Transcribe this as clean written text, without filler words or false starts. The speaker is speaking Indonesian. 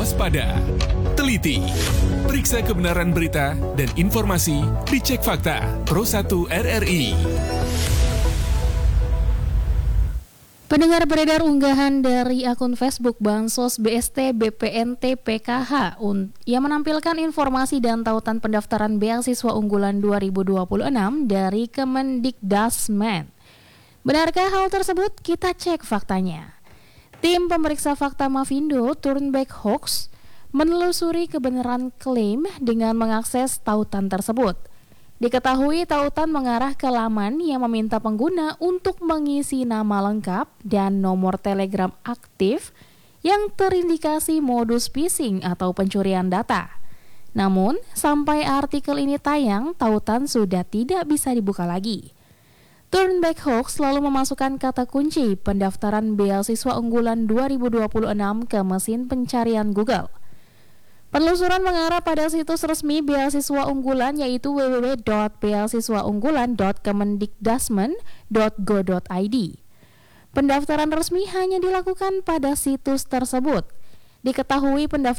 waspada, teliti, periksa kebenaran berita dan informasi, dicek fakta Pro 1 RRI. Pendengar, beredar unggahan dari akun Facebook Bansos BST BPNT PKH yang menampilkan informasi dan tautan pendaftaran beasiswa unggulan 2026 dari Kemendikdasmen. Benarkah hal tersebut? Kita cek faktanya. Tim pemeriksa fakta Mafindo Turnback Hoax menelusuri kebenaran klaim dengan mengakses tautan tersebut. Diketahui tautan mengarah ke laman yang meminta pengguna untuk mengisi nama lengkap dan nomor Telegram aktif yang terindikasi modus phishing atau pencurian data. Namun, sampai artikel ini tayang, tautan sudah tidak bisa dibuka lagi. Turnback Hoax selalu memasukkan kata kunci pendaftaran beasiswa unggulan 2026 ke mesin pencarian Google. Penelusuran mengarah pada situs resmi beasiswa unggulan yaitu www.beasiswaunggulan.kemendikdasmen.go.id. Pendaftaran resmi hanya dilakukan pada situs tersebut. Diketahui pendaftaran